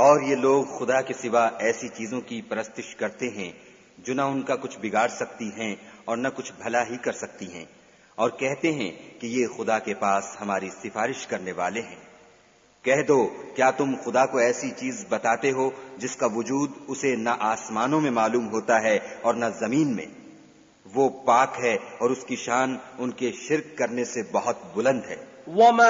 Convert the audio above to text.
और ये लोग खुदा के सिवा ऐसी चीजों की परस्तिश करते हैं जो न उनका कुछ बिगाड़ सकती हैं और न कुछ भला ही कर सकती हैं, और कहते हैं कि ये खुदा के पास हमारी सिफारिश करने वाले हैं। कह दो, क्या तुम खुदा को ऐसी चीज बताते हो जिसका वजूद उसे न आसमानों में मालूम होता है और न जमीन में? वो पाक है और उसकी शान उनके शिर्क करने से बहुत बुलंद है।